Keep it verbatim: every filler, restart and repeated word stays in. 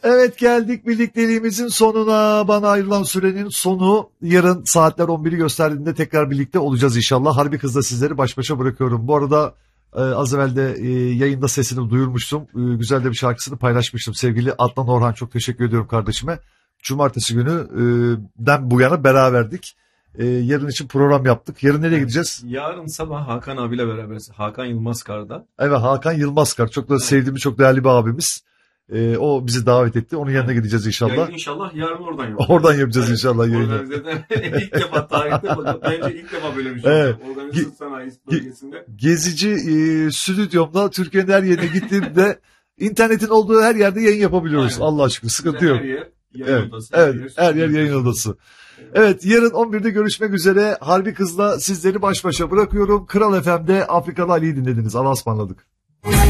Evet, geldik birlikteliğimizin sonuna. Bana ayrılan sürenin sonu. Yarın saatler on biri gösterdiğinde tekrar birlikte olacağız inşallah. Harbi Kız'la sizleri baş başa bırakıyorum. Bu arada e, az evvel de e, yayında sesini duyurmuştum. E, güzel de bir şarkısını paylaşmıştım. Sevgili Adnan Orhan, çok teşekkür ediyorum kardeşime. Cumartesi günü e, den bu yana beraberdik. E, yarın için program yaptık. Yarın nereye gideceğiz? Yarın sabah Hakan abiyle beraberiz. Hakan Yılmazkar'da. Evet, Hakan Yılmazkar. Çok da sevdiğim, çok değerli bir abimiz. Ee, o bizi davet etti. Onun yanına gideceğiz inşallah. Yayın inşallah yarın oradan yapacağız. Oradan yapacağız evet, inşallah yayını. Organize'den ilk defa tarihte, bence ilk defa böyle bir şey evet. oldu. Organize sanayi bölgesinde. Gezici e, stüdyomda Türkiye'nin her yerine gittiğimde internetin olduğu her yerde yayın yapabiliyoruz. Aynen. Allah aşkına, sıkıntı yok. Her yer yayın evet, odası. Evet, her yer, her yer yayın odası. Evet. evet, yarın on birde görüşmek üzere. Harbi Kız'la sizleri baş başa bırakıyorum. Kral F M'de Afrikalı Ali'yi dinlediniz. Allah'a ısmarladık.